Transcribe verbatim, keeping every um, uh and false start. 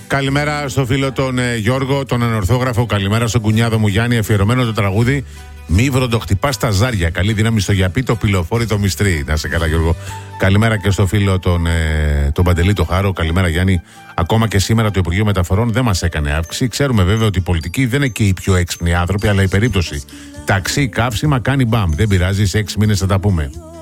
Καλημέρα στο φίλο τον ε, Γιώργο, τον ανορθόγραφο. Καλημέρα στον κουνιάδο μου Γιάννη. Αφιερωμένο το τραγούδι Μη βροντοχτυπά στα ζάρια. Καλή δύναμη στο γιαπί, το πυλοφόρι, το μυστρί. Να σε καλά, Γιώργο. Καλημέρα και στο φίλο τον, ε, τον Παντελή, το Χάρο. Καλημέρα, Γιάννη. Ακόμα και σήμερα το Υπουργείο Μεταφορών δεν μας έκανε αύξηση. Ξέρουμε βέβαια ότι οι πολιτικοί δεν είναι και οι πιο έξυπνοι άνθρωποι, αλλά η περίπτωση ταξί, καύσιμα κάνει μπαμ. Δεν πειράζει, σε έξι μήνες θα τα πούμε.